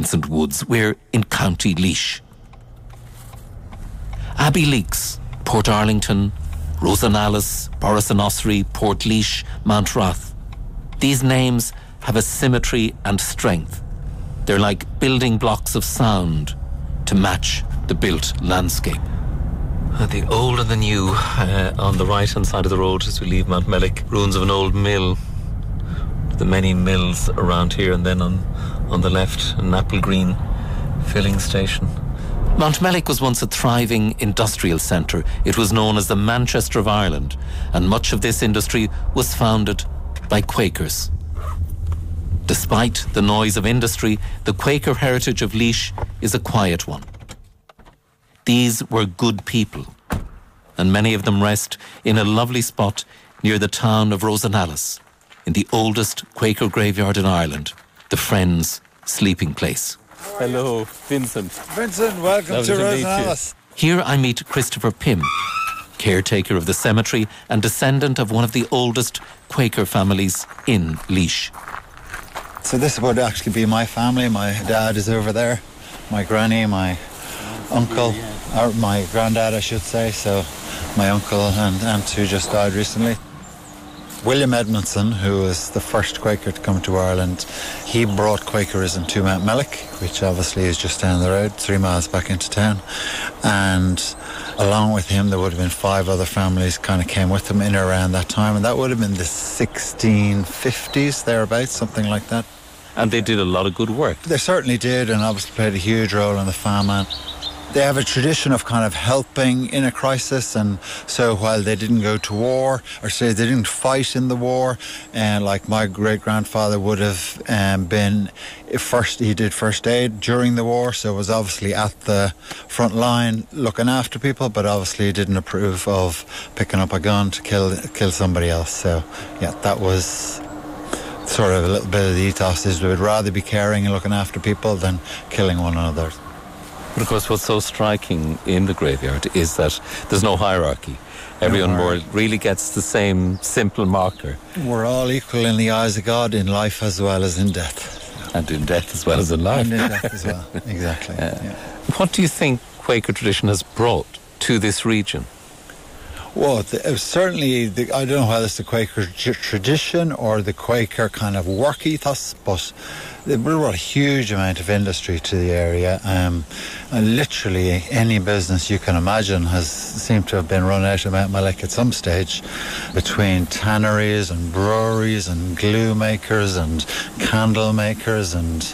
Vincent Woods. We're in County Laois. Abbeyleix, Portarlington, Rosenallis, Borris-in-Ossory, Portlaoise, Mountrath. These names have a symmetry and strength. They're like building blocks of sound to match the built landscape. The old and the new on the right-hand side of the road as we leave Mountmellick. Ruins of an old mill. The many mills around here, and then on the left, an Applegreen filling station. Mountmellick was once a thriving industrial centre. It was known as the Manchester of Ireland, and much of this industry was founded by Quakers. Despite the noise of industry, the Quaker heritage of Laois is a quiet one. These were good people, and many of them rest in a lovely spot near the town of Rosenallis, in the oldest Quaker graveyard in Ireland, the Friends' sleeping place. Hello, Vincent. Vincent, welcome to Rosenallis. Here I meet Christopher Pym, caretaker of the cemetery and descendant of one of the oldest Quaker families in Laois. So this would actually be my family. My dad is over there, my granny, my uncle, or my granddad I should say, so my uncle and aunt who just died recently. William Edmondson, who was the first Quaker to come to Ireland, he brought Quakerism to Mountmellick, which obviously is just down the road, 3 miles back into town. And along with him, there would have been 5 other families kind of came with him in or around that time, and that would have been the 1650s, thereabouts, something like that. And they did a lot of good work. They certainly did, and obviously played a huge role in the famine. They have a tradition of kind of helping in a crisis, and so while they didn't go to war, or say they didn't fight in the war, and like my great-grandfather would have been he did first aid during the war, so was obviously at the front line looking after people, but obviously didn't approve of picking up a gun to kill somebody else. So yeah, that was sort of a little bit of the ethos, is we would rather be caring and looking after people than killing one another. But of course, what's so striking in the graveyard is that there's no hierarchy. Everyone really gets the same simple marker. We're all equal in the eyes of God, in life as well as in death. And in death as well as in life. And in death as well, exactly. Yeah. What do you think Quaker tradition has brought to this region? Well, certainly, I don't know whether it's the Quaker tradition or the Quaker kind of work ethos, but they brought a huge amount of industry to the area. And literally any business you can imagine seemed to have been run out of Mountmellick at some stage, between tanneries and breweries and glue makers and candle makers and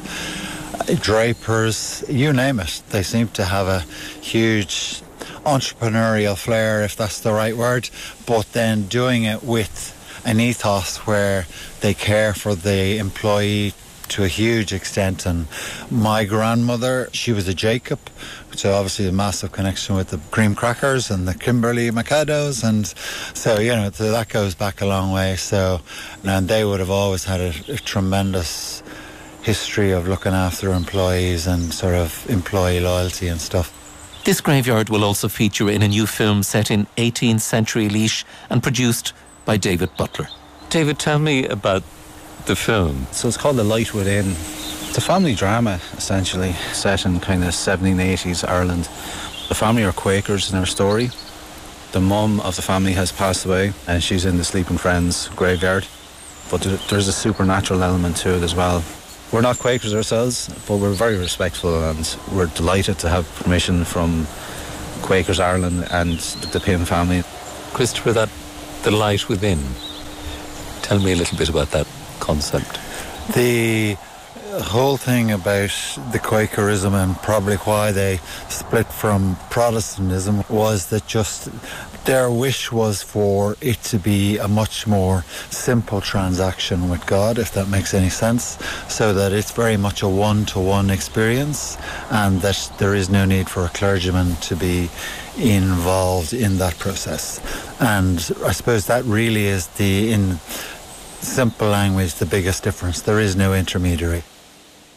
drapers, you name it. They seem to have a huge entrepreneurial flair, if that's the right word, but then doing it with an ethos where they care for the employee to a huge extent. And my grandmother, she was a Jacob, so obviously a massive connection with the cream crackers and the Kimberley Mikados, and so that goes back a long way. So, and they would have always had a tremendous history of looking after employees and sort of employee loyalty and stuff. This graveyard will also feature in a new film set in 18th century Laois and produced by David Butler. David, tell me about the film. So it's called The Light Within. It's a family drama, essentially, set in kind of 1780s Ireland. The family are Quakers in our story. The mum of the family has passed away and she's in the Sleeping Friends graveyard. But there's a supernatural element to it as well. We're not Quakers ourselves, but we're very respectful, and we're delighted to have permission from Quakers Ireland and the Pym family. Christopher, the light within, tell me a little bit about that concept. The whole thing about the Quakerism and probably why they split from Protestantism was that just their wish was for it to be a much more simple transaction with God, if that makes any sense, so that it's very much a one-to-one experience and that there is no need for a clergyman to be involved in that process. And I suppose that really is in simple language the biggest difference. There is no intermediary.